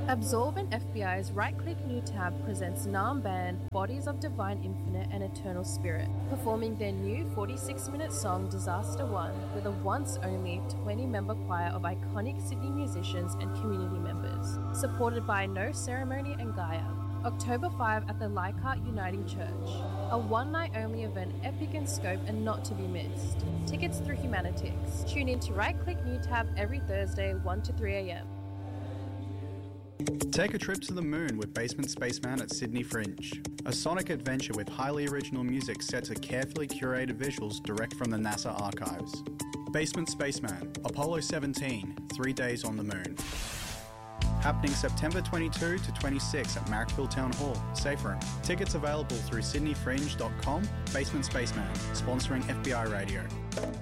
Absorbent FBI's Right-Click New Tab presents Naam band Bodies of Divine Infinite and Eternal Spirit, performing their new 46-minute song Disaster One with a once-only 20-member choir of iconic Sydney musicians and community members, supported by No Ceremony and Gaia. October 5 at the Leichhardt Uniting Church. A one-night-only event, epic in scope and not to be missed. Tickets through Humanitix. Tune in to Right-Click New Tab every Thursday, 1 to 3 a.m. Take a trip to the moon with Basement Spaceman at Sydney Fringe. A sonic adventure with highly original music set to carefully curated visuals direct from the NASA archives. Basement Spaceman, Apollo 17, 3 days on the moon. Happening September 22 to 26 at Marrickville Town Hall, Safe Room. Tickets available through sydneyfringe.com. Basement Spaceman, sponsoring FBI Radio.